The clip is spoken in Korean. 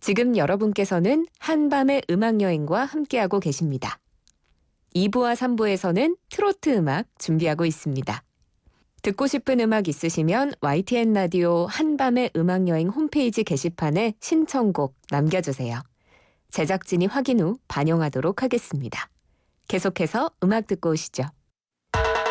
지금 여러분께서는 한밤의 음악여행과 함께하고 계십니다. 2부와 3부에서는 트로트 음악 준비하고 있습니다. 듣고 싶은 음악 있으시면 YTN 라디오 한밤의 음악여행 홈페이지 게시판에 신청곡 남겨주세요. 제작진이 확인 후 반영하도록 하겠습니다. 계속해서 음악 듣고 오시죠.